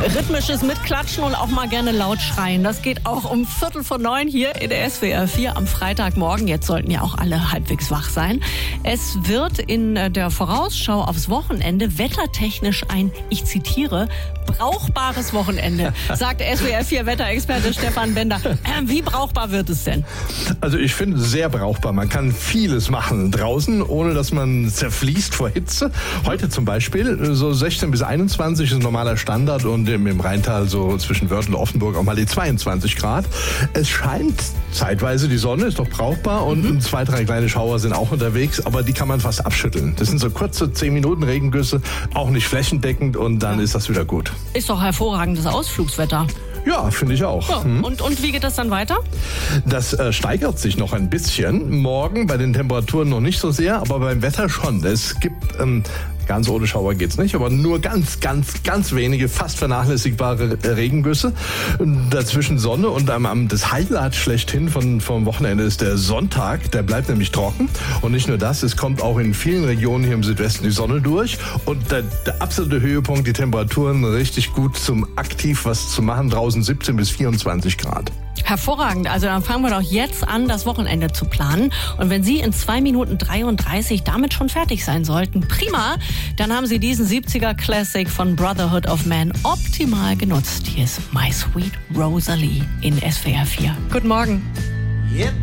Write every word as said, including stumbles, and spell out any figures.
Rhythmisches Mitklatschen und auch mal gerne laut schreien. Das geht auch um Viertel vor neun hier in der S W R vier am Freitagmorgen. Jetzt sollten ja auch alle halbwegs wach sein. Es wird in der Vorausschau aufs Wochenende wettertechnisch ein, ich zitiere, brauchbares Wochenende, sagt S W R vier Wetterexperte Stefan Bender. Äh, wie brauchbar wird es denn? Also ich finde es sehr brauchbar. Man kann vieles machen draußen, ohne dass man zerfließt vor Hitze. Heute zum Beispiel so sechzehn bis einundzwanzig ist ein normaler Standard und im, im Rheintal so zwischen Wörth und Offenburg auch mal die zweiundzwanzig Grad. Es scheint zeitweise die Sonne, ist doch brauchbar und mhm. zwei, drei kleine Schauer sind auch unterwegs, aber die kann man fast abschütteln. Das sind so kurze zehn Minuten Regengüsse, auch nicht flächendeckend und dann ja. ist das wieder gut. Ist doch hervorragendes Ausflugswetter. Ja, finde ich auch. Ja, hm. und, und wie geht das dann weiter? Das äh, steigert sich noch ein bisschen. Morgen bei den Temperaturen noch nicht so sehr, aber beim Wetter schon. Es gibt, ähm, ganz ohne Schauer geht's nicht, aber nur ganz, ganz, ganz wenige, fast vernachlässigbare äh, Regengüsse. Dazwischen Sonne und am, am das Highlight schlechthin von, vom Wochenende ist der Sonntag. Der bleibt nämlich trocken. Und nicht nur das, es kommt auch in vielen Regionen hier im Südwesten die Sonne durch. Und der, der absolute Höhepunkt, die Temperaturen richtig gut zum aktiv was zu machen draußen. siebzehn bis vierundzwanzig Grad. Hervorragend. Also dann fangen wir doch jetzt an, das Wochenende zu planen. Und wenn Sie in zwei Minuten dreiunddreißig damit schon fertig sein sollten, prima, dann haben Sie diesen siebziger Classic von Brotherhood of Man optimal genutzt. Hier ist My Sweet Rosalie in S W R vier. Guten Morgen. Yep.